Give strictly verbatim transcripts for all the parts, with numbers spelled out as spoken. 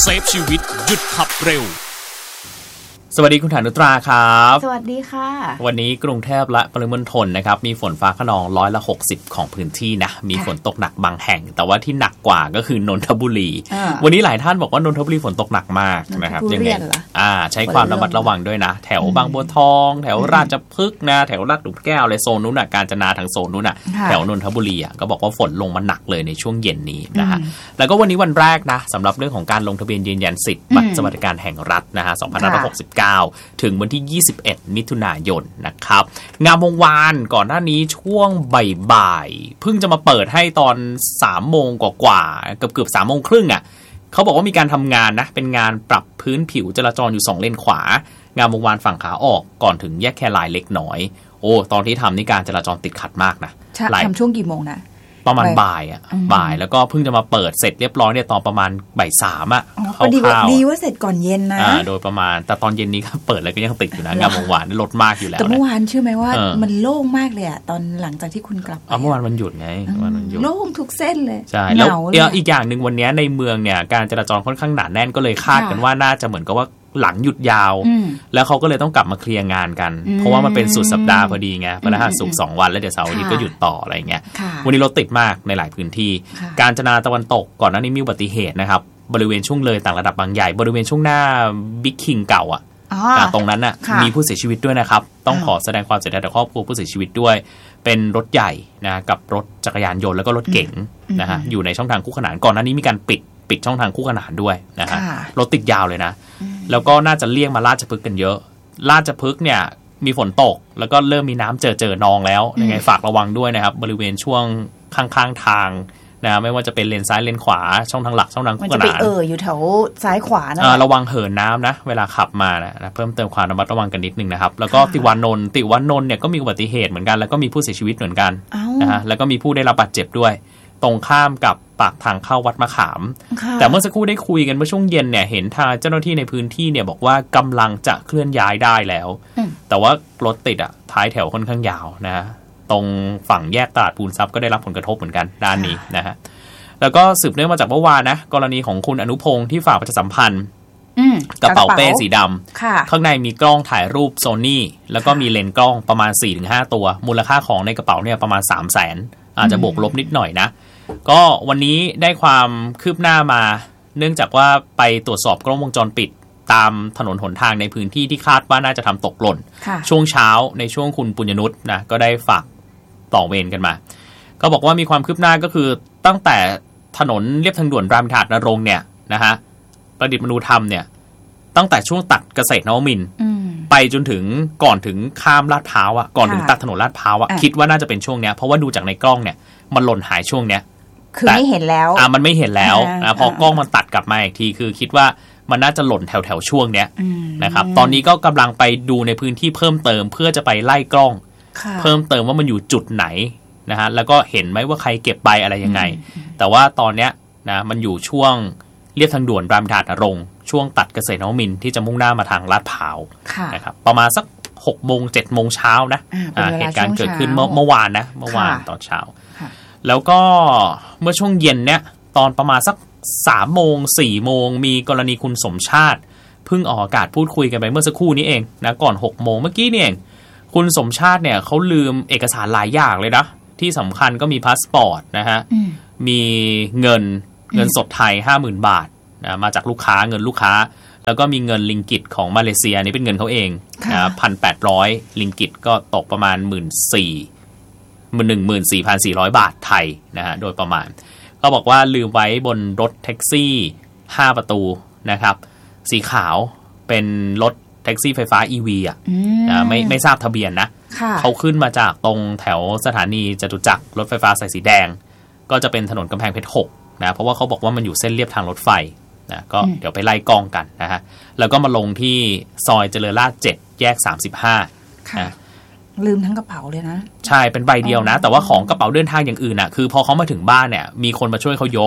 เซฟชีวิตหยุดขับเร็วสวัสดีคุณฐานุตราครับสวัสดีค่ะวันนี้กรุงเทพและปริมณฑลนะครับมีฝนฟ้าคะนองร้อยละหกสิบของพื้นที่นะมีฝนตกหนักบางแห่งแต่ว่าที่หนักกว่าก็คือนนทบุรีวันนี้หลายท่านบอกว่านนทบุรีฝนตกหนักมากนะครับยังไงอ่าใช้ความระมัดระวังด้วยนะแถวบางบัวทองแถวราชพฤกษ์นะแถวลาดหลุมแก้วเลยโซนนู้นน่ะกาญจนาทางโซนนู้นน่ะแถวนนทบุรีอ่ะก็บอกว่าฝนลงมาหนักเลยในช่วงเย็นนี้นะฮะแล้วก็วันนี้วันแรกนะสำหรับเรื่องของการลงทะเบียนยืนยันสิทธิ์บัตรสวัสดิการแห่งรัฐนะฮะสองพันห้าร้อยหกสิบเก้าถึงวันที่ยี่สิบเอ็ดมิถุนายนนะครับงามวงวานก่อนหน้านี้ช่วงบ่ายๆเพิ่งจะมาเปิดให้ตอนสามโมงกว่าๆเกือบๆสามโมงครึ่งอ่ะเขาบอกว่ามีการทำงานนะเป็นงานปรับพื้นผิวจราจรอยู่สองเลนขวางามวงวานฝั่งขาออกก่อนถึงแยกแคลายเล็กน้อยโอ้ตอนที่ทำนี่การจราจรติดขัดมากนะทำช่วงกี่โมงนะประมาณบ่ายอ่ะบ่ายแล้วก็เพิ่งจะมาเปิดเสร็จเรียบร้อยเนี่ยตอนประมาณบ่ายสามอ่ะเขาดีว่าดีว่าเสร็จก่อนเย็นนะโดยประมาณแต่ตอนเย็นนี้ก็เปิดแล้วก็ยังติดอยู่นะงามวงวานลดมากอยู่แล้วแต่เมื่อวานเชื่อไหมว่ามันโล่งมากเลยอ่ะตอนหลังจากที่คุณกลับเมื่อวานมันหยุดไงวันมันหยุดโล่งทุกเส้นเลยใช่แล้วอีกอย่างหนึ่งวันนี้ในเมืองเนี่ยการจราจรค่อนข้างหนาแน่นก็เลยคาดกันว่าน่าจะเหมือนกับว่าหลังหยุดยาวแล้วเขาก็เลยต้องกลับมาเคลียร์งานกันเพราะว่ามันเป็นสุดสัปดาห์พอดีไงพฤหัสศุกร์สองวันแล้วเดี๋ยวเสาร์อาทิตย์ก็หยุดต่ออะไรเงี้ยวันนี้รถติดมากในหลายพื้นที่กาญจนาตะวันตกก่อนหน้านี้มีอุบัติเหตุนะครับบริเวณช่วงเลยต่างระดับบางใหญ่บริเวณช่วงหน้าบิ๊กคิงเก่าอ่ะตรงนั้นน่ะมีผู้เสียชีวิตด้วยนะครับต้องขอแสดงความเสียใจต่อครอบครัวผู้เสียชีวิตด้วยเป็นรถใหญ่นะกับรถจักรยานยนต์แล้วก็รถเก๋งนะฮะอยู่ในช่องทางคู่ขนานก่อนหน้านี้มีการปิดปิดช่องทางคู่ขนานด้วยนะฮะรถติดยาวเลยนะแล้วก็น่าจะเลี่ยงมาราชพฤกษ์กันเยอะราชพฤกษ์เนี่ยมีฝนตกแล้วก็เริ่มมีน้ำเจอเจอนองแล้วยังไงฝากระวังด้วยนะครับบริเวณช่วงข้างๆทางนะไม่ว่าจะเป็นเลนซ้ายเลนขวาช่องทางหลักช่องทางคู่ขนานมันจะไปเอออยู่แถวซ้ายขวานะระวังเหินน้ำนะเวลาขับมานะเพิ่มเติมความระมัดระวังกันนิดนึงนะครับแล้วก็ติวานนท์ติวานนท์เนี่ยก็มีอุบัติเหตุเหมือนกันแล้วก็มีผู้เสียชีวิตเหมือนกันนะฮะแล้วก็มีผู้ได้รับบาดเจ็บด้วยตรงข้ามกับปากทางเข้าวัดมะขามแต่เมื่อสักครู่ได้คุยกันเมื่อช่วงเย็นเนี่ยเห็นทางเจ้าหน้าที่ในพื้นที่เนี่ยบอกว่ากำลังจะเคลื่อนย้ายได้แล้วแต่ว่ารถติดอ่ะท้ายแถวค่อนข้างยาวนะฮะตรงฝั่งแยกตลาดปูนซับก็ได้รับผลกระทบเหมือนกันด้านนี้นะฮะแล้วก็สืบเนื่องมาจากเมื่อวานนะกรณีของคุณอนุพงศ์ที่ฝากประชาสัมพันธ์กระเป๋าเป้สีดำข้างในมีกล้องถ่ายรูปโซนี่แล้วก็มีเลนส์กล้องประมาณ สี่ถึงห้า ตัวมูลค่าของในกระเป๋าเนี่ยประมาณ สามแสน อาจจะบวกลบนิดหน่อยนะก็วันนี้ได้ความคืบหน้ามาเนื่องจากว่าไปตรวจสอบกล้องวงจรปิดตามถนนหนทางในพื้นที่ที่คาดว่าน่าจะทำตกหล่นช่วงเช้าในช่วงคุณปุญญนุชนะก็ได้ฝากต่อเวรกันมาก็บอกว่ามีความคืบหน้าก็คือตั้งแต่ถนนเลียบทางด่วนรามอินทรานรงค์เนี่ยนะฮะประดิษฐ์มนูธรรมเนี่ยตั้งแต่ช่วงตัดเกษตรนวมินทร์ไปจนถึงก่อนถึงข้ามลาดพร้าวอ่ะก่อนถึงตัดถนนลาดพร้าวอ่ะคิดว่าน่าจะเป็นช่วงเนี้ยเพราะว่าดูจากในกล้องเนี่ยมันหล่นหายช่วงเนี้ยคือไม่เห็นแล้วอ่ามันไม่เห็นแล้วนะพอกล้องมันตัดกลับมาอีกทีคือคิดว่ามันน่าจะหล่นแถวแถวช่วงเนี้ยนะครับตอนนี้ก็กำลังไปดูในพื้นที่เพิ่มเติมเพื่อจะไปไล่กล้องเพิ่มเติมว่ามันอยู่จุดไหนนะฮะแล้วก็เห็นไหมว่าใครเก็บไปอะไรยังไงแต่ว่าตอนเนี้ยนะมันอยู่ช่วงเรียบทางด่วนรามอินทรารงค์ช่วงตัดเกษตรนวมินทร์ที่จะมุ่งหน้ามาทางลาดพร้าวนะครับประมาณสักหกโมงเจ็ดโมงเช้านะเหตุการณ์เกิดขึ้นเมื่อเมื่อวานนะเมื่อวานตอนเช้าแล้วก็เมื่อช่วงเย็นเนี่ยตอนประมาณสักสามโมงสี่โมงมีกรณีคุณสมชาติเพิ่งออกอากาศพูดคุยกันไปเมื่อสักครู่นี้เองนะก่อนหกโมงเมื่อกี้นี่เองคุณสมชาติเนี่ยเขาลืมเอกสารหลายอย่างเลยนะที่สำคัญก็มีพาสปอร์ตนะฮะมีเงินเงินสดไทย ห้าหมื่น บาทนะมาจากลูกค้าเงินลูกค้าแล้วก็มีเงินลิงกิตของมาเลเซียนี่เป็นเงินเขาเองนะ หนึ่งพันแปดร้อย ลิงกิตก็ตกประมาณ หนึ่งหมื่นสี่พันสี่ร้อย บาทไทยนะฮะโดยประมาณก็บอกว่าลืมไว้บนรถแท็กซี่ห้าประตูนะครับสีขาวเป็นรถแท็กซี่ไฟฟ้า อี วี อ่ะนะไม่ไม่ทราบทะเบียนนะเขาขึ้นมาจากตรงแถวสถานีจตุจักรรถไฟฟ้าสายสีแดงก็จะเป็นถนนกำแพงเพชรหกนะเพราะว่าเขาบอกว่ามันอยู่เส้นเลียบทางรถไฟนะก็เดี๋ยวไปไล่กล้องกันนะฮะแล้วก็มาลงที่ซอยเจริญราษฎร์เจ็ดแยกสามสิบห้านะลืมทั้งกระเป๋าเลยนะใช่เป็นใบเดียวนะแต่ว่าของกระเป๋าเดินทางอย่างอื่นน่ะคือพอเขามาถึงบ้านเนี่ยมีคนมาช่วยเขายก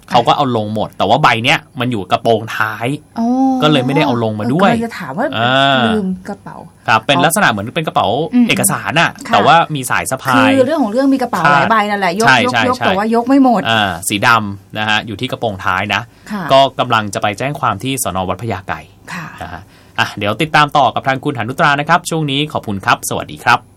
เขาก็เอาลงหมดแต่ว่าใบเนี้ยมันอยู่กระโปรงท้ายก็เลยไม่ได้เอาลงมาด้วยจะถามว่าลืมกระเป๋าครับเป็นลักษณะเหมือนเป็นกระเป๋าเอกสารน่ะแต่ว่ามีสายสะพายคือเรื่องของเรื่องมีกระเป๋าหลายใบนั่นแหละยกยกยกแต่ว่ายกไม่หมดอ่าสีดำนะฮะอยู่ที่กระโปรงท้ายนะก็กำลังจะไปแจ้งความที่สน.วัดพญาไกนะฮะอ่ะเดี๋ยวติดตามต่อกับทางคุณหนุตรานะครับช่วงนี้ขอบคุณครับสวัสดีครับ